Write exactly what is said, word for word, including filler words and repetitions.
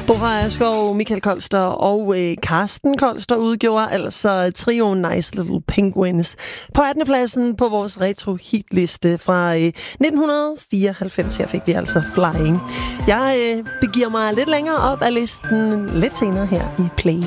Bora Askov, Michael Kolster og øh, Karsten Kolster udgjorde altså trioen Nice Little Penguins på attende pladsen på vores retro-hitliste fra øh, nitten fireoghalvfems. Her fik vi altså Flying. Jeg øh, begiver mig lidt længere op af listen lidt senere her i Play